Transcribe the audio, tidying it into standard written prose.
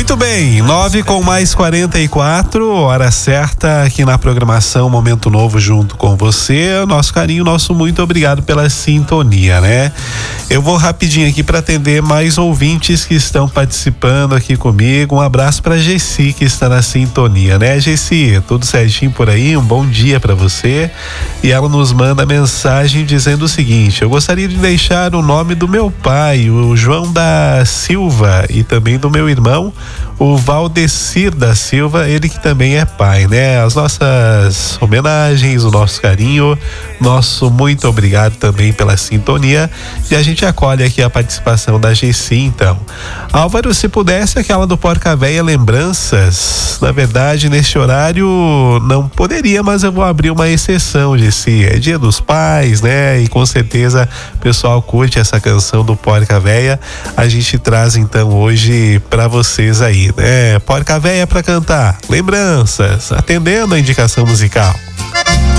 Muito bem, 9:44, hora certa aqui na programação Momento Novo junto com você. Nosso carinho, nosso muito obrigado pela sintonia, né? Eu vou rapidinho aqui para atender mais ouvintes que estão participando aqui comigo. Um abraço para Gessi, que está na sintonia, né, Gessi? Tudo certinho por aí? Um bom dia para você. E ela nos manda mensagem dizendo o seguinte: eu gostaria de deixar o nome do meu pai, o João da Silva, e também do meu irmão, o Valdecir da Silva, ele que também é pai, né? As nossas homenagens, o nosso carinho, nosso muito obrigado também pela sintonia. E a gente acolhe aqui a participação da Gessi, então. Álvaro, se pudesse, aquela do Porca Véia Lembranças, na verdade, neste horário não poderia, mas eu vou abrir uma exceção, Gessi. É Dia dos Pais, né? E com certeza o pessoal curte essa canção do Porca Véia. A gente traz então hoje pra vocês aí, né? Porca Véia pra cantar, lembranças, atendendo a indicação musical.